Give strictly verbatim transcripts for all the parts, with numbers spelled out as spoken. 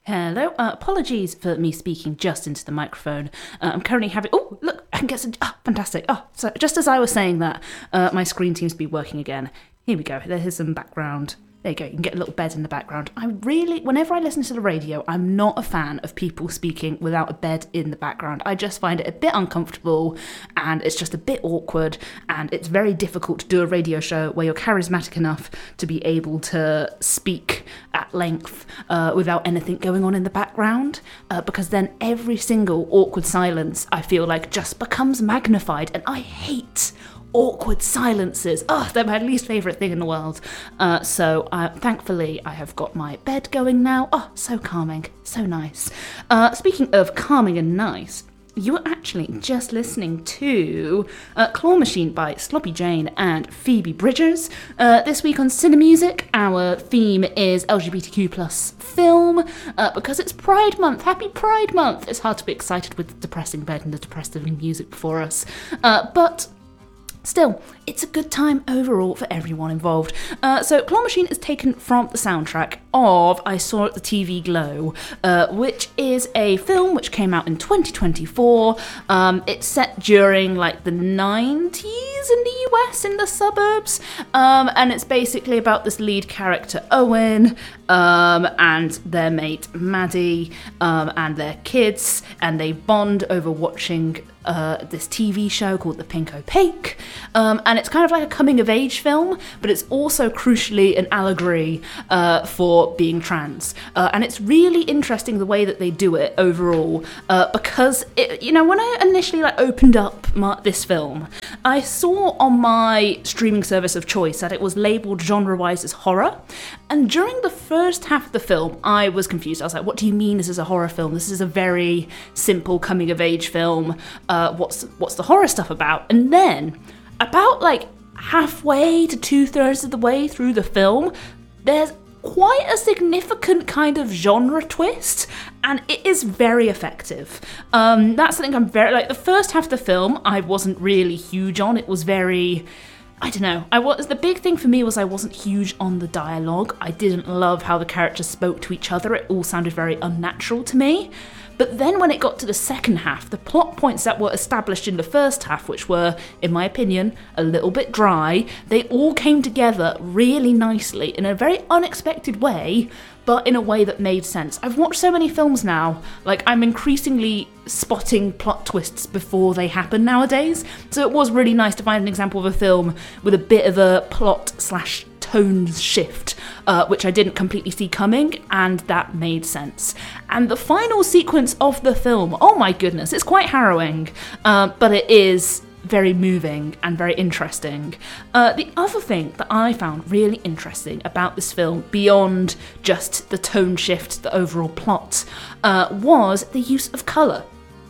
Hello, uh, apologies for me speaking just into the microphone. Uh, I'm currently having, oh, look, I can get some, ah, fantastic. Oh, so just as I was saying that, uh, my screen seems to be working again. Here we go, there's some background. There you go, you can get a little bed in the background. I really, whenever I listen to the radio, I'm not a fan of people speaking without a bed in the background. I just find it a bit uncomfortable and it's just a bit awkward, and it's very difficult to do a radio show where you're charismatic enough to be able to speak at length uh, without anything going on in the background, uh, because then every single awkward silence, I feel like, just becomes magnified, and I hate awkward silences. Oh, they're my least favourite thing in the world. Uh, so, uh, thankfully, I have got my bed going now. Oh, so calming. So nice. Uh, speaking of calming and nice, you were actually just listening to uh, Claw Machine by Sloppy Jane and Phoebe Bridgers. Uh, this week on Cinemusic, our theme is L G B T Q plus film, uh, because it's Pride Month. Happy Pride Month! It's hard to be excited with the depressing bed and the depressing music before us. Uh, but Still, it's a good time overall for everyone involved. Uh, so, Claw Machine is taken from the soundtrack of I Saw It at the T V Glow, uh, which is a film which came out in twenty twenty-four. Um, it's set during, like, the nineties in the U S, in the suburbs, um, and it's basically about this lead character, Owen, um, and their mate, Maddie, um, and their kids, and they bond over watching Uh, this T V show called The Pink Opaque, um, and it's kind of like a coming-of-age film, but it's also crucially an allegory uh, for being trans, uh, and it's really interesting the way that they do it overall, uh, because, it, you know, when I initially like opened up my, this film, I saw on my streaming service of choice that it was labelled genre-wise as horror, and during the first half of the film, I was confused. I was like, what do you mean this is a horror film? This is a very simple coming-of-age film. Uh, what's what's the horror stuff about? And then, about like halfway to two-thirds of the way through the film, there's quite a significant kind of genre twist, and it is very effective. Um, that's something I'm very, like, the first half of the film, I wasn't really huge on. It was very... I don't know, I was, the big thing for me was I wasn't huge on the dialogue. I didn't love how the characters spoke to each other. It all sounded very unnatural to me. But then when it got to the second half, the plot points that were established in the first half, which were, in my opinion, a little bit dry, they all came together really nicely in a very unexpected way, but in a way that made sense. I've watched so many films now, like, I'm increasingly spotting plot twists before they happen nowadays, so it was really nice to find an example of a film with a bit of a plot slash tone shift, uh, which I didn't completely see coming, and that made sense. And the final sequence of the film, oh my goodness, it's quite harrowing, uh, but it is very moving and very interesting. Uh, the other thing that I found really interesting about this film, beyond just the tone shift, the overall plot, uh, was the use of colour.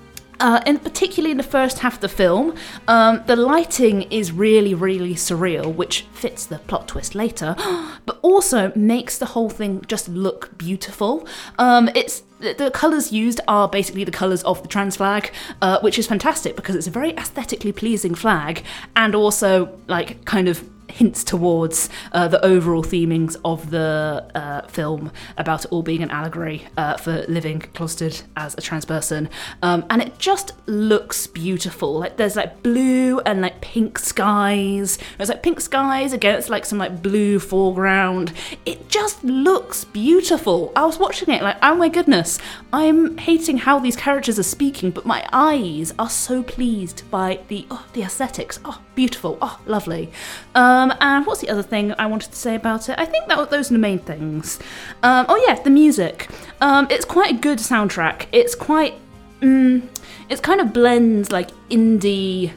Uh, and particularly in the first half of the film, um, the lighting is really, really surreal, which fits the plot twist later, but also makes the whole thing just look beautiful. Um, it's the colours used are basically the colours of the trans flag, uh, which is fantastic because it's a very aesthetically pleasing flag, and also, like, kind of hints towards uh, the overall themings of the uh, film about it all being an allegory uh, for living closeted as a trans person, um, and it just looks beautiful. Like, there's like blue and like pink skies. There's like pink skies against like some like blue foreground. It just looks beautiful. I was watching it like, oh my goodness, I'm hating how these characters are speaking, but my eyes are so pleased by the oh, the aesthetics. Oh, beautiful. Oh, lovely. Um, and what's the other thing I wanted to say about it? I think that those are the main things. Um, oh yeah, the music. Um, it's quite a good soundtrack. It's quite, mm, it's kind of blends like indie,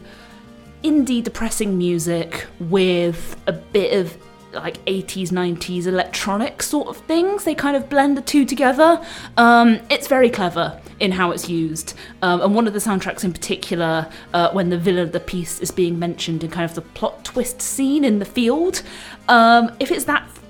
indie depressing music with a bit of like eighties, nineties electronic sort of things. They kind of blend the two together. Um, it's very clever in how it's used. Um, and one of the soundtracks in particular, uh, when the villain of the piece is being mentioned in kind of the plot twist scene in the field, um, if it's that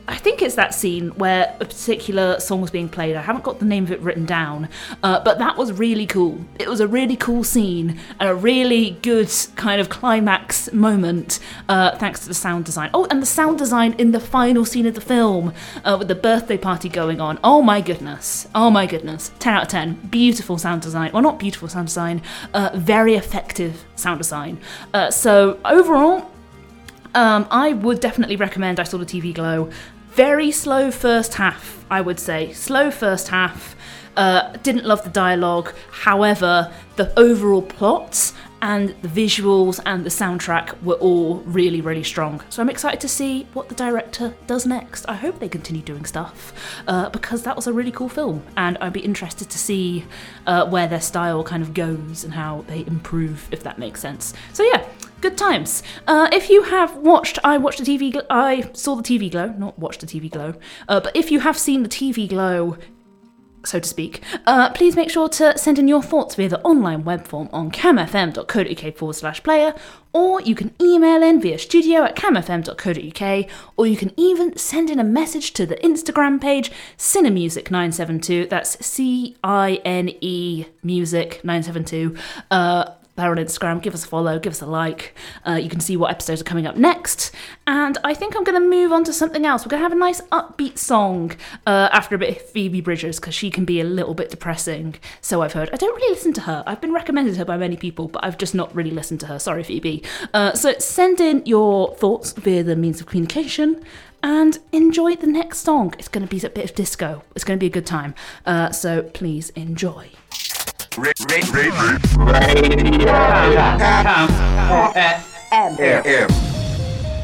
I think it's that scene where a particular song was being played. I haven't got the name of it written down, uh, but that was really cool. It was a really cool scene and a really good kind of climax moment, uh, thanks to the sound design. Oh, and the sound design in the final scene of the film, uh, with the birthday party going on. Oh my goodness. Oh my goodness. ten out of ten. Beautiful sound design. Well, not beautiful sound design, uh, very effective sound design. Uh, so overall, um, I would definitely recommend I Saw the T V Glow. Very slow first half, I would say. Slow first half. Uh, didn't love the dialogue. However, the overall plot and the visuals and the soundtrack were all really, really strong. So I'm excited to see what the director does next. I hope they continue doing stuff, uh, because that was a really cool film, and I'd be interested to see uh, where their style kind of goes and how they improve, if that makes sense. So yeah, good times. Uh, if you have watched, I watched the T V, Gl- I saw the T V Glow, not watched the T V Glow, uh, but if you have seen the T V Glow, so to speak, uh, please make sure to send in your thoughts via the online web form on camfm.co.uk forward slash player, or you can email in via studio at camfm.co.uk, or you can even send in a message to the Instagram page, Cinemusic nine seven two, that's C I N E Music nine seven two, uh, there on Instagram. Give us a follow, give us a like. Uh, you can see what episodes are coming up next. And I think I'm going to move on to something else. We're going to have a nice upbeat song uh, after a bit of Phoebe Bridgers, because she can be a little bit depressing, so I've heard. I don't really listen to her. I've been recommended her by many people, but I've just not really listened to her. Sorry, Phoebe. Uh, so send in your thoughts via the means of communication and enjoy the next song. It's going to be a bit of disco. It's going to be a good time. Uh, so please enjoy. Radio. Radio. Radio.